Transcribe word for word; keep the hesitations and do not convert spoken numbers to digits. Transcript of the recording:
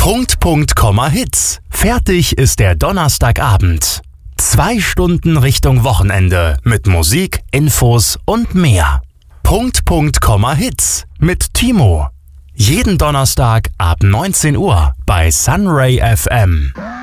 Punkt, Punkt, Komma, Hits. Fertig ist der Donnerstagabend. Zwei Stunden Richtung Wochenende mit Musik, Infos und mehr. Punkt, Punkt, Komma, Hits mit Timo. Jeden Donnerstag ab neunzehn Uhr bei Sunray F M.